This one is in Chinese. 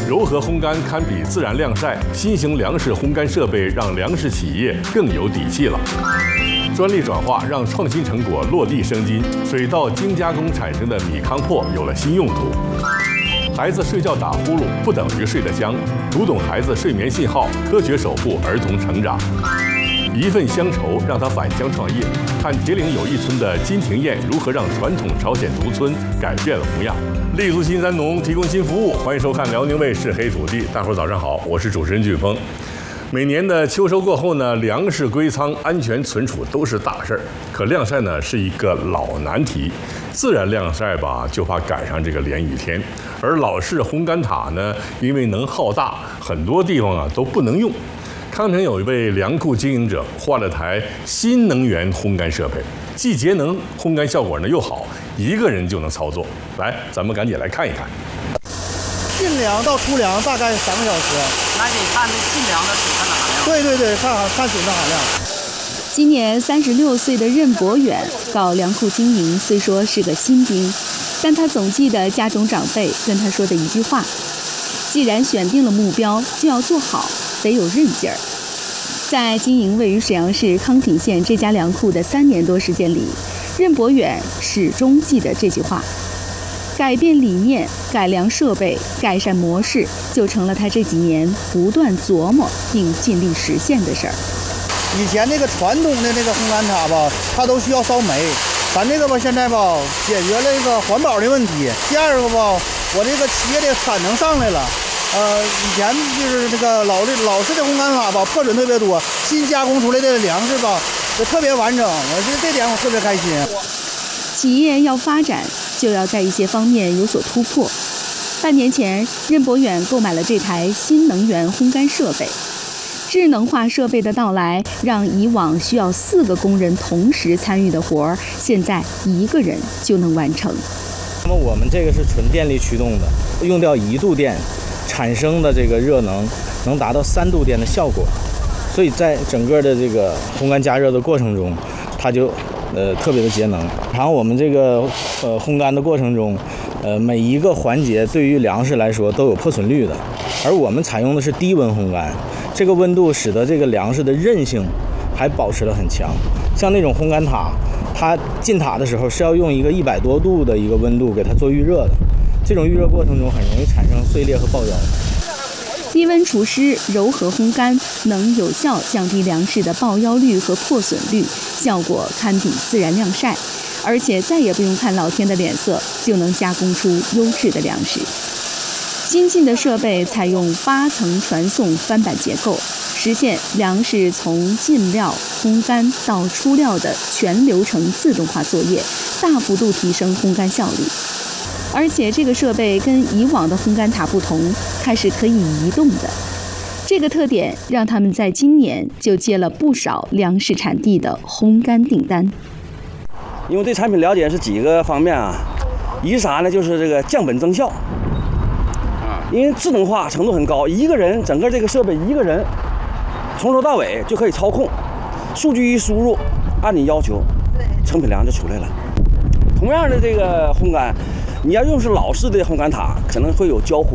柔和烘干堪比自然晾晒，新型粮食烘干设备让粮食企业更有底气了。专利转化让创新成果落地生金，水稻精加工产生的米糠粕有了新用途。孩子睡觉打呼噜不等于睡得香，读懂孩子睡眠信号，科学守护儿童成长。一份乡愁让他返乡创业，看铁岭友谊村的金廷燕如何让传统朝鲜族村改变了模样。立足新三农，提供新服务，欢迎收看辽宁卫视《黑土地》。大伙儿早上好，我是主持人俊峰。每年的秋收过后呢，粮食归仓、安全存储都是大事儿，可晾晒呢是一个老难题。自然晾晒吧，就怕赶上这个连雨天；而老式烘干塔呢，因为能耗大，很多地方都不能用。康城有一位粮库经营者换了台新能源烘干设备，既节能，烘干效果呢又好，一个人就能操作。来，咱们赶紧来看一看。 进粮到出粮大概3个小时。 那得看那进粮的水分的含量。 对，看水分含量。 今年36岁的任博远搞粮库经营，虽说是个新兵，但他总记得家中长辈跟他说的一句话：既然选定了目标，就要做好，得有韧劲儿。在经营位于沈阳市康平县这家粮库的3年多时间里，任博远始终记得这句话。改变理念、改良设备、改善模式，就成了他这几年不断琢磨并尽力实现的事儿。 以前那个传统的那个烘干塔吧，它都需要烧煤，咱这个吧现在吧解决了一个环保的问题。第二个吧，我这个企业的产能上来了。以前就是这个老式的烘干塔吧，破损特别多，新加工出来的粮食吧就特别完整，我觉得这点我特别开心。 企业要发展，就要在一些方面有所突破。半年前，任博远购买了这台新能源烘干设备。智能化设备的到来，让以往需要4个工人同时参与的活儿，现在1个人就能完成。 那么我们这个是纯电力驱动的，用掉1度电，产生的这个热能能达到3度电的效果，所以在整个的这个烘干加热的过程中，它就特别的节能。然后我们这个烘干的过程中，每一个环节对于粮食来说都有破损率的，而我们采用的是低温烘干，这个温度使得这个粮食的韧性还保持得很强。像那种烘干塔，它进塔的时候是要用一个100多度的一个温度给它做预热的，这种预热过程中很容易产生碎裂和爆腰。 低温除湿、柔和烘干能有效降低粮食的爆腰率和破损率，效果堪比自然晾晒，而且再也不用看老天的脸色，就能加工出优质的粮食。新进的设备采用8层传送翻板结构，实现粮食从进料、烘干到出料的全流程自动化作业，大幅度提升烘干效率。而且这个设备跟以往的烘干塔不同，它是可以移动的。这个特点让他们在今年就接了不少粮食产地的烘干订单。 因为对产品了解是几个方面啊，一啥呢？就是这个降本增效。因为智能化程度很高，一个人整个这个设备一个人从头到尾就可以操控，数据一输入，按你要求，成品粮就出来了。同样的这个烘干，你要用是老式的烘干塔，可能会有焦糊